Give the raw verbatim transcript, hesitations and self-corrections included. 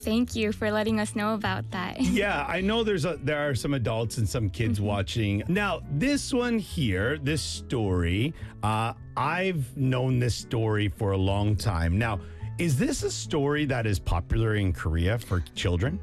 Thank you for letting us know about that. Yeah, I know there's a, there are some adults and some kids Mm-hmm. watching. Now, this one here, this story, uh, I've known this story for a long time. Now, is this a story that is popular in Korea for children?